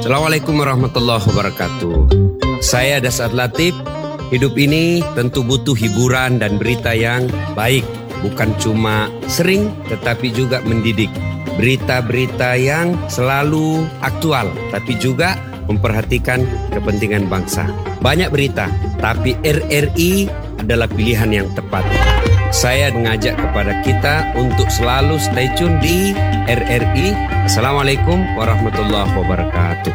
Assalamualaikum warahmatullahi wabarakatuh. Saya Dasar Latif. Hidup ini tentu butuh hiburan dan berita yang baik. Bukan cuma sering tetapi juga mendidik. Berita-berita yang selalu aktual tapi juga memperhatikan kepentingan bangsa. Banyak berita, tapi RRI adalah pilihan yang tepat. Saya mengajak kepada kita untuk selalu stay tune di RRI. Assalamualaikum warahmatullahi wabarakatuh.